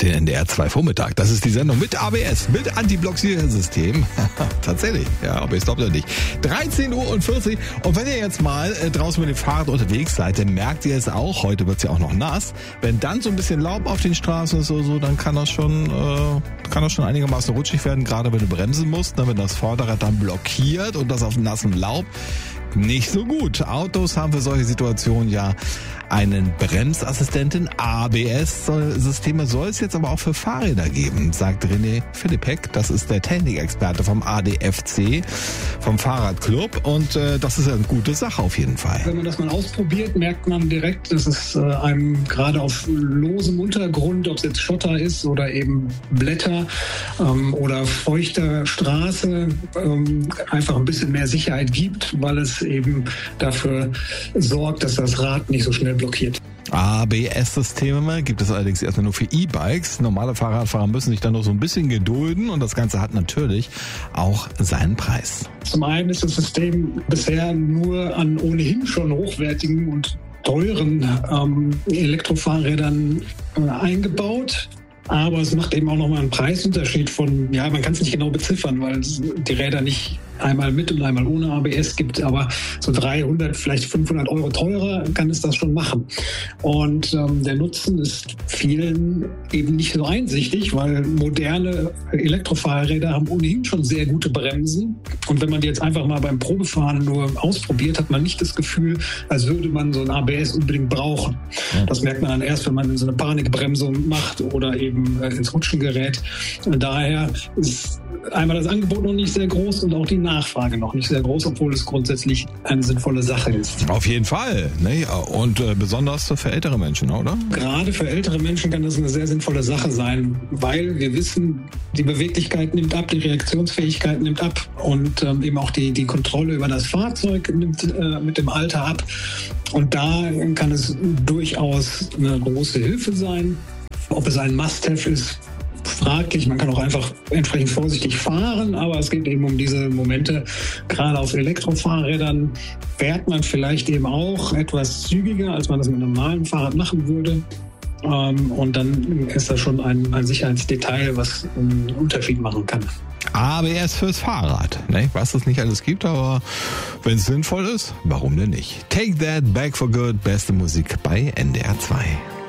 den NDR 2 Vormittag. Das ist die Sendung mit ABS, mit Anti-Blockiersystem. Tatsächlich, ja, aber ich glaube nicht. 13:40 Uhr. Und wenn ihr jetzt mal draußen mit dem Fahrrad unterwegs seid, dann merkt ihr es auch. Heute wird es ja auch noch nass. Wenn dann so ein bisschen Laub auf den Straßen ist oder so, dann kann das schon einigermaßen rutschig werden, gerade wenn du bremsen musst, ne, wenn das Vorderrad dann blockiert und das auf dem nassen Laub. Nicht so gut. Autos haben für solche Situationen ja einen Bremsassistenten. ABS-Systeme soll es jetzt aber auch für Fahrräder geben, sagt René Philippek. Das ist der Technikexperte vom ADFC, vom Fahrradclub. Und das ist eine gute Sache auf jeden Fall. Wenn man das mal ausprobiert, merkt man direkt, dass es einem gerade auf losem Untergrund, ob es jetzt Schotter ist oder eben Blätter oder feuchter Straße, einfach ein bisschen mehr Sicherheit gibt, weil es eben dafür sorgt, dass das Rad nicht so schnell blockiert. ABS-Systeme gibt es allerdings erstmal nur für E-Bikes. Normale Fahrradfahrer müssen sich dann noch so ein bisschen gedulden und das Ganze hat natürlich auch seinen Preis. Zum einen ist das System bisher nur an ohnehin schon hochwertigen und teuren Elektrofahrrädern eingebaut. Aber es macht eben auch nochmal einen Preisunterschied von, ja, man kann es nicht genau beziffern, weil es die Räder nicht einmal mit und einmal ohne ABS gibt, aber so 300, vielleicht 500 Euro teurer kann es das schon machen. Und der Nutzen ist vielen eben nicht so einsichtig, weil moderne Elektrofahrräder haben ohnehin schon sehr gute Bremsen. Und wenn man die jetzt einfach mal beim Probefahren nur ausprobiert, hat man nicht das Gefühl, als würde man so ein ABS unbedingt brauchen. Das merkt man dann erst, wenn man so eine Panikbremsung macht oder eben ins Rutschen gerät. Daher ist einmal das Angebot noch nicht sehr groß und auch die Nachfrage noch nicht sehr groß, obwohl es grundsätzlich eine sinnvolle Sache ist. Auf jeden Fall. Ne? Und besonders für ältere Menschen, oder? Gerade für ältere Menschen kann das eine sehr sinnvolle Sache sein, weil wir wissen, die Beweglichkeit nimmt ab, die Reaktionsfähigkeit nimmt ab und eben auch die Kontrolle über das Fahrzeug nimmt mit dem Alter ab. Und da kann es durchaus eine große Hilfe sein. Ob es ein Must-Have ist, fraglich. Man kann auch einfach entsprechend vorsichtig fahren, aber es geht eben um diese Momente. Gerade auf Elektrofahrrädern fährt man vielleicht eben auch etwas zügiger, als man das mit einem normalen Fahrrad machen würde. Und dann ist das schon ein Sicherheitsdetail, was einen Unterschied machen kann. ABS fürs Fahrrad. Ne? Was es nicht alles gibt, aber wenn es sinnvoll ist, warum denn nicht? Take That, Back for Good, beste Musik bei NDR 2.